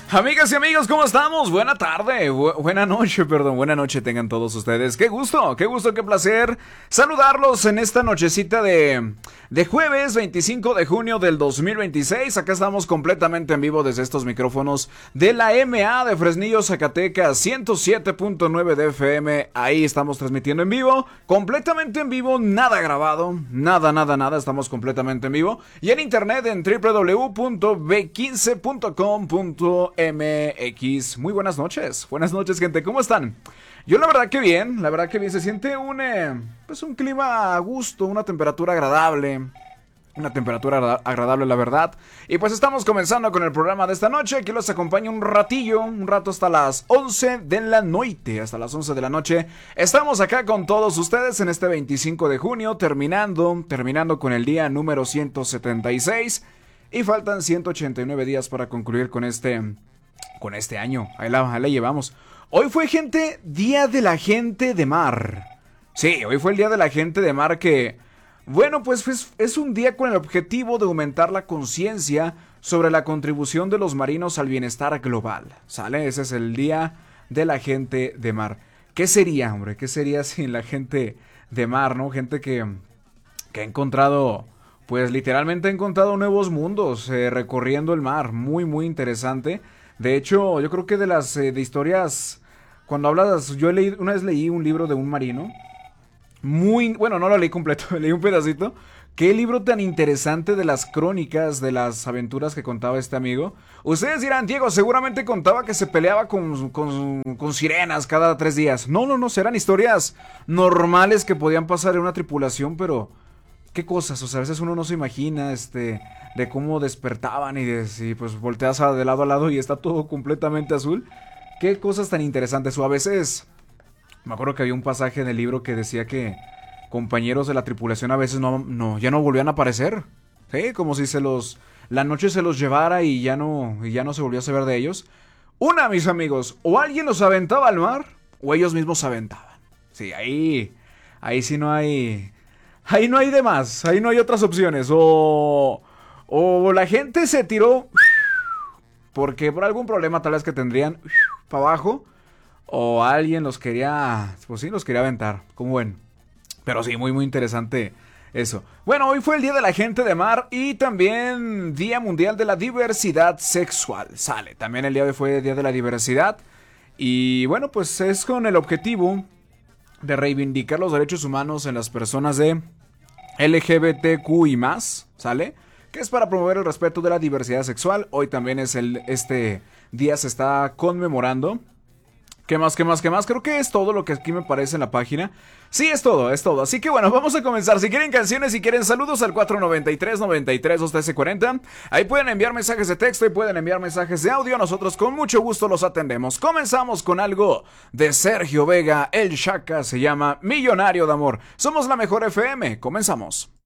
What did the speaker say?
Amigas y amigos, ¿cómo estamos? Buena tarde, buena noche, buena noche tengan todos ustedes. Qué gusto, qué placer saludarlos en esta nochecita de jueves 25 de junio del 2026. Acá estamos completamente en vivo desde estos micrófonos de la MA de Fresnillo, Zacatecas, 107.9 de FM. Ahí estamos transmitiendo en vivo, completamente en vivo, nada grabado, nada, estamos completamente en vivo. Y en internet en www.b15.com.mx. Muy buenas noches, gente, ¿cómo están? Yo la verdad que bien, se siente un clima a gusto, una temperatura agradable. Una temperatura agradable, la verdad. Y pues estamos comenzando con el programa de esta noche. Aquí los acompaño un rato hasta las 11 de la noche. Hasta las 11 de la noche. Estamos acá con todos ustedes en este 25 de junio. Terminando con el día número 176. Y faltan 189 días para concluir con este año. Ahí la llevamos. Hoy fue, gente, Día de la Gente de Mar. Sí, hoy fue el Día de la Gente de Mar que... Bueno, pues es un día con el objetivo de aumentar la conciencia sobre la contribución de los marinos al bienestar global, ¿sale? Ese es el Día de la Gente de Mar. ¿Qué sería, hombre? ¿Qué sería sin la gente de mar, no? Gente que ha encontrado, pues literalmente ha encontrado nuevos mundos recorriendo el mar. Muy interesante. De hecho, yo creo que de las de historias, cuando hablas, una vez leí un libro de un marino. Bueno, no lo leí completo, leí un pedacito. Qué libro tan interesante de las crónicas, de las aventuras que contaba este amigo. Ustedes dirán, Diego, seguramente contaba que se peleaba con sirenas cada 3 días. No, eran historias normales que podían pasar en una tripulación, pero... ¿Qué cosas? O sea, a veces uno no se imagina, de cómo despertaban y pues volteas de lado a lado y está todo completamente azul. Qué cosas tan interesantes, o a veces... Me acuerdo que había un pasaje en el libro que decía que compañeros de la tripulación a veces ya no volvían a aparecer. Sí, como si la noche se los llevara y ya no se volvió a saber de ellos. Mis amigos, o alguien los aventaba al mar o ellos mismos se aventaban. Sí, ahí sí no hay... Ahí no hay de más, ahí no hay otras opciones. O la gente se tiró porque por algún problema tal vez que tendrían para abajo. O alguien los quería aventar, como ven. Pero sí, muy interesante eso. Bueno, hoy fue el Día de la Gente de Mar y también Día Mundial de la Diversidad Sexual. Sale, también el día de hoy fue el Día de la Diversidad. Y bueno, pues es con el objetivo de reivindicar los derechos humanos en las personas de LGBTQI+, ¿sale? Que es para promover el respeto de la diversidad sexual. Hoy también este día se está conmemorando. ¿Qué más? Creo que es todo lo que aquí me parece en la página. Sí, es todo. Así que bueno, vamos a comenzar. Si quieren canciones, si quieren saludos al 493-93-213-40. Ahí pueden enviar mensajes de texto y pueden enviar mensajes de audio. Nosotros con mucho gusto los atendemos. Comenzamos con algo de Sergio Vega, el Shaka. Se llama Millonario de Amor. Somos la mejor FM. Comenzamos.